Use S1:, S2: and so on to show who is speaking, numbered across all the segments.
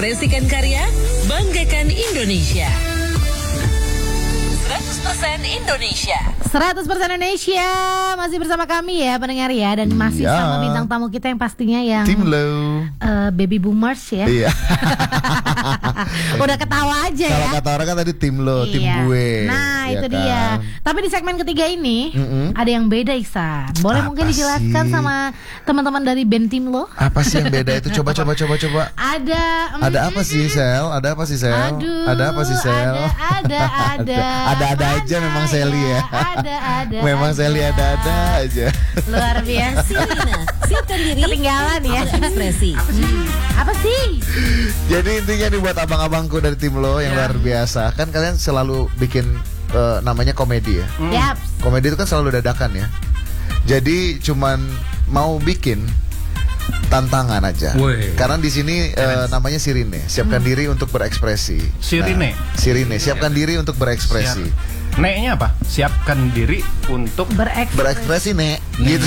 S1: Mengekspresikan karya, banggakan Indonesia. 100% Indonesia.
S2: 100% Indonesia. Masih bersama kami ya pendengar ya. Dan masih sama bintang tamu kita yang pastinya yang
S3: Tim Low,
S2: baby boomers ya.
S3: Iya.
S2: Udah ketawa aja
S3: Kalau
S2: ya.
S3: kata orang kan tadi tim lo, tim
S2: Iya.
S3: gue.
S2: Nah
S3: ya
S2: itu
S3: kan?
S2: dia. Tapi di segmen ketiga ini ada yang beda Iksan. Boleh
S3: Apa
S2: mungkin dijelaskan
S3: sih?
S2: sama teman-teman dari band tim lo?
S3: Apa sih yang beda itu? Coba.
S2: Ada
S3: Apa sih Sel? Ada apa sih Sel?
S2: Aduh,
S3: Ada apa sih Sel? Ada aja memang Sally ya.
S2: Ada.
S3: Memang Sally ada aja.
S2: Luar biasa.
S1: Sirina, siapkan diri.
S2: Ketinggalan ya.
S1: Ekspresi.
S2: Apa sih?
S3: Jadi intinya nih buat abang-abangku dari tim lo yang luar biasa. Kan kalian selalu bikin namanya komedi ya.
S2: Yaps.
S3: Komedi itu kan selalu dadakan ya. Jadi cuman mau bikin tantangan aja.
S4: Woi.
S3: Karena di sini namanya Sirine. Siapkan diri untuk berekspresi.
S4: Sirine?
S3: Sirine. Siapkan diri untuk berekspresi.
S4: Nek-nya apa? Siapkan diri untuk
S3: Berekspresi nek. Gitu.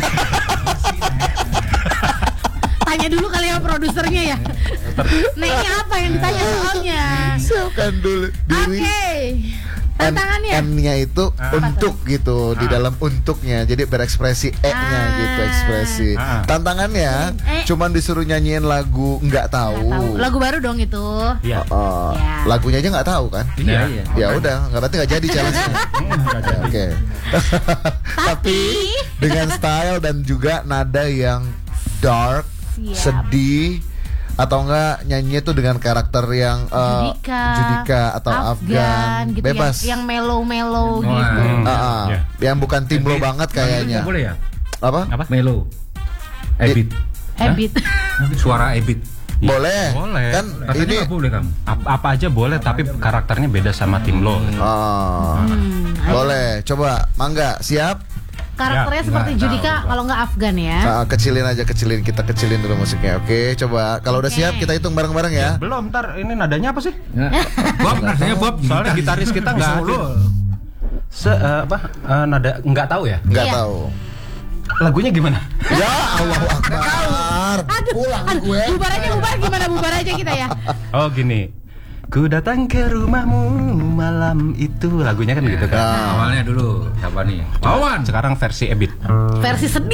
S2: Tanya dulu kali ya produsernya ya. Nanya apa yang ditanya soalnya?
S3: Siapkan dulu diri.
S2: Oke. Tantangannya
S3: N-nya itu untuk gitu di dalam untuknya. Jadi berekspresi E-nya gitu ekspresi. Tantangannya cuman disuruh nyanyiin lagu nggak tahu.
S2: Lagu baru dong itu.
S4: Iya.
S2: Ya.
S3: Lagunya aja nggak tahu kan?
S4: Iya.
S3: Ya udah, berarti nggak jadi challenge-nya. Oke. Tapi dengan style dan juga nada yang dark,
S2: Siap.
S3: sedih, atau enggak nyanyinya tuh dengan karakter yang Judika atau Afgan,
S2: gitu
S3: bebas.
S2: yang mellow gitu.
S3: Yang bukan tim lo banget kayaknya.
S4: Boleh ya?
S3: Apa?
S4: Melo. Ebit.
S2: Habit.
S4: Suara Ebit.
S3: Boleh.
S4: Boleh.
S3: Kan
S4: Katanya
S3: ini
S4: nggak boleh kamu. Apa aja boleh tapi karakternya beda sama tim lo.
S3: boleh. Coba, Mangga, siap?
S2: Karakternya
S4: Ya,
S2: seperti
S4: nggak
S2: Judika
S4: tahu.
S2: kalau nggak Afgan ya.
S3: Kecilin kita kecilin dulu musiknya. Oke, coba. Kalau udah siap kita hitung bareng-bareng ya.
S4: Belum, ntar ini nadanya apa sih? Bob, nadanya Bob. Soalnya gitaris kita nggak hadir. Nada nggak tahu ya?
S3: Nggak
S2: Iya.
S3: tahu.
S4: Lagunya gimana?
S3: Ya Allahu Akbar. Pulang gue.
S2: Bubar gimana bubar aja kita ya.
S4: Oh gini. Ku datang ke rumahmu malam itu. Lagunya kan gitu kan.
S3: Nah.
S5: Awalnya dulu siapa nih? Wawan.
S4: Sekarang versi Ebit.
S2: Versi sedih.